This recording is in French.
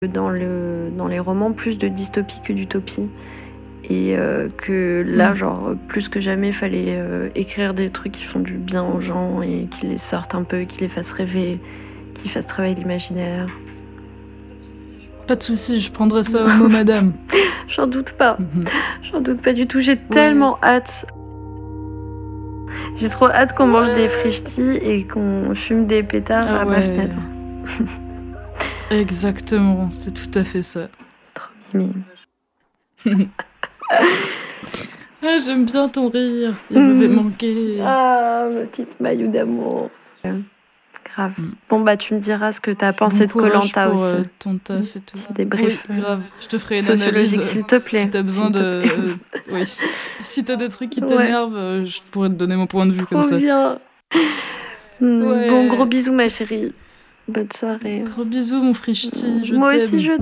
Dans les romans, plus de dystopie que d'utopie. Et que là, genre, plus que jamais, fallait écrire des trucs qui font du bien aux gens et qui les sortent un peu, qui les fassent rêver, qui fassent travailler l'imaginaire. Pas de soucis, je prendrai ça au mot, madame. J'en doute pas. J'en doute pas du tout. J'ai tellement hâte. J'ai trop hâte qu'on mange des frichtis et qu'on fume des pétards à ma fenêtre. Exactement, c'est tout à fait ça. Trop mimi. Ah, j'aime bien ton rire, il m'avait manqué. Ah, ma petite maillot d'amour. Grave. Bon, bah, tu me diras ce que t'as pensé de Koh-Lanta pour aussi. ton taf et tout. Débrief. Oui, grave. Je te ferai une analyse. S'il te plaît. Si t'as besoin de... oui. Si t'as des trucs qui t'énervent, je pourrais te donner mon point de vue comme ça. Trop bien. Bon, gros bisous, ma chérie. Bonne soirée. Gros bisous, mon frichti. Je Moi t'aime. aussi, je